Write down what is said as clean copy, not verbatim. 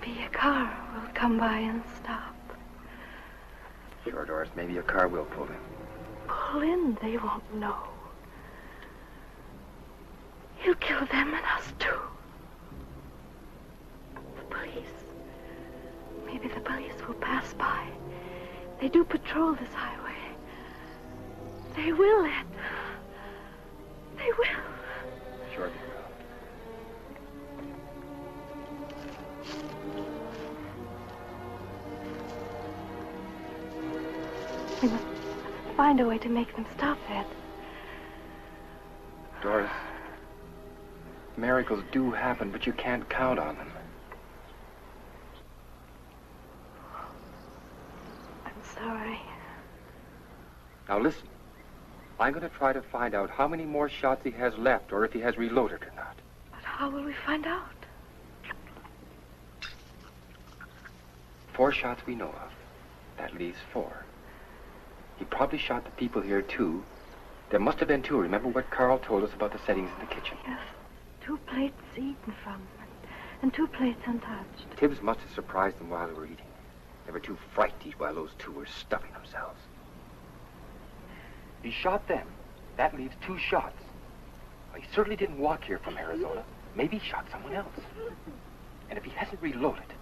Maybe a car will come by and stop. Sure, Doris, maybe a car will pull in. Pull in, they won't know. He'll kill them and us too. The police. Maybe the police will pass by. They do patrol this highway. They will, Ed. They will. Sure they will. We must find a way to make them stop, Ed. Doris, miracles do happen, but you can't count on them. I'm sorry. Now listen. I'm going to try to find out how many more shots he has left, or if he has reloaded or not. But how will we find out? 4 shots we know of. That leaves 4. He probably shot the people here, too. There must have been 2. Remember what Carl told us about the settings in the kitchen? Yes. 2 plates eaten from, and 2 plates untouched. Tibbs must have surprised them while they were eating. They were too frightened to eat while those 2 were stuffing themselves. He shot them. That leaves 2 shots. Well, he certainly didn't walk here from Arizona. Maybe he shot someone else. And if he hasn't reloaded,